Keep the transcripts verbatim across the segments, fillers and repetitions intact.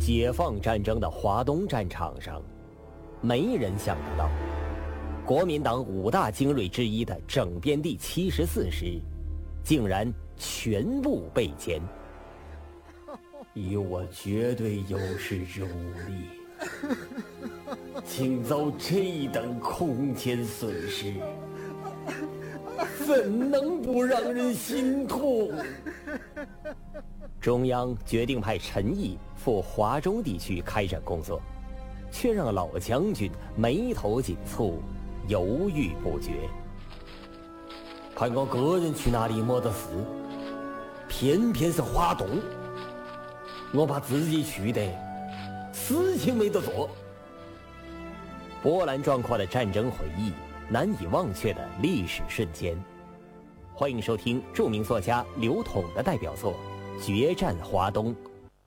解放战争的华东战场上，没人想得到，国民党五大精锐之一的整编第七十四师，竟然全部被歼。以我绝对优势之武力，竟遭这等空前损失，怎能不让人心痛？中央决定派陈毅赴华中地区开展工作，却让老将军眉头紧蹙，犹豫不决。看我个人去哪里没得事，偏偏是华东，我怕自己去的事情没得做。波澜壮阔的战争回忆，难以忘却的历史瞬间。欢迎收听著名作家刘统的代表作《决战华东》。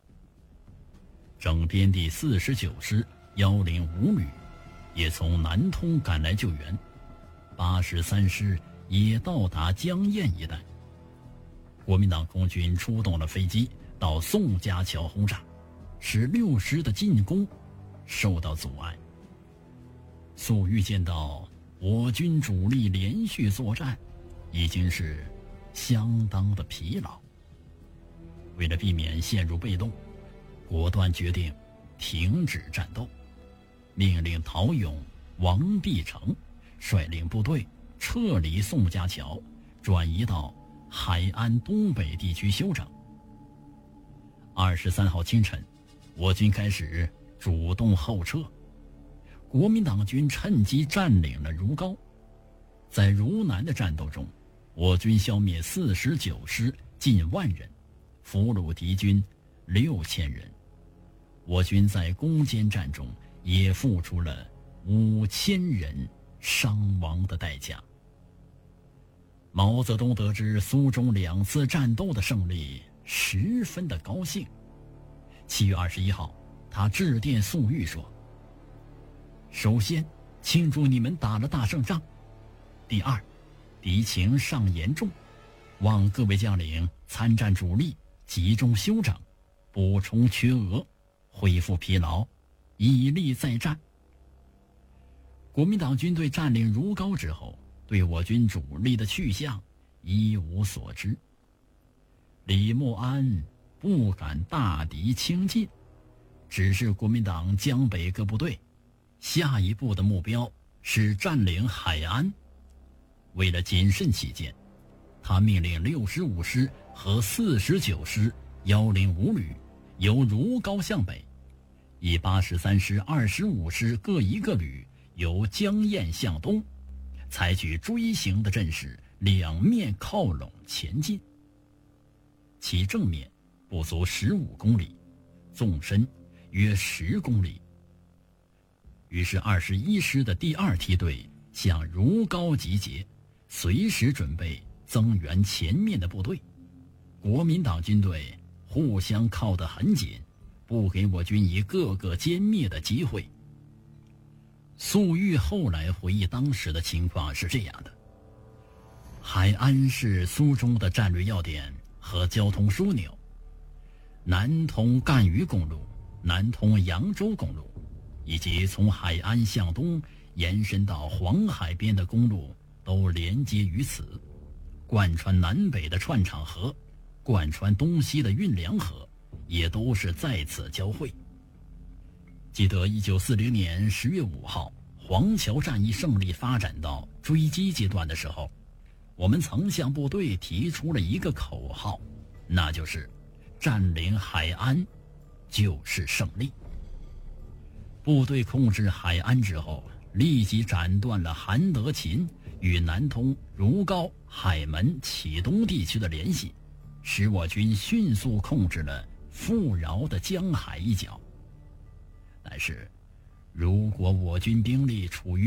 整编第四十九师幺零五旅也从南通赶来救援，八十三师也到达江堰一带。国民党空军出动了飞机到宋家桥轰炸，使六师的进攻受到阻碍。粟裕见到我军主力连续作战，已经是相当的疲劳。为了避免陷入被动，果断决定停止战斗，命令陶勇、王必成率领部队撤离宋家桥，转移到海安东北地区休整。二十三号清晨，我军开始主动后撤，国民党军趁机占领了如皋。在如南的战斗中，我军消灭四十九师近万人，俘虏敌军六千人。我军在攻坚战中也付出了五千人伤亡的代价。毛泽东得知苏中两次战斗的胜利，十分的高兴。七月二十一号，他致电粟裕说：首先庆祝你们打了大胜仗，第二，敌情尚严重，望各位将领参战主力集中休整，补充缺额，恢复疲劳，以力再战。国民党军队占领如皋之后，对我军主力的去向一无所知。李默安不敢大敌轻进，指示国民党江北各部队下一步的目标是占领海安。为了谨慎起见，他命令六十五师和四十九师幺零五旅由如皋向北，以八十三师、二十五师各一个旅由江堰向东，采取锥形的阵势，两面靠拢前进。其正面不足十五公里，纵深约十公里。于是二十一师的第二梯队向如皋集结，随时准备增援前面的部队。国民党军队互相靠得很紧，不给我军一个个歼灭的机会。粟裕后来回忆当时的情况是这样的：海安是苏中的战略要点和交通枢纽，南通赣榆公路、南通扬州公路，以及从海安向东延伸到黄海边的公路都连接于此，贯穿南北的串场河，贯穿东西的运粮河，也都是在此交汇。记得一九四零年十月五号，黄桥战役胜利发展到追击阶段的时候，我们曾向部队提出了一个口号，那就是占领海安就是胜利。部队控制海安之后，立即斩断了韩德勤与南通、如皋、海门、启东地区的联系，使我军迅速控制了富饶的江海一角。但是，如果我军兵力处于